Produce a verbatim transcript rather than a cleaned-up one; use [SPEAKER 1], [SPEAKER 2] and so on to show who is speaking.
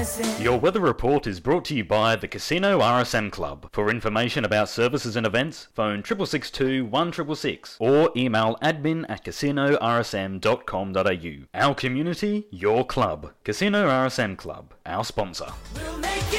[SPEAKER 1] Your weather report is brought to you by the Casino R S M Club. For information about services and events, phone six six two, one six six six or email admin at casino r s m dot com dot a u. Our community, your club. Casino R S M Club, our sponsor.
[SPEAKER 2] We'll make it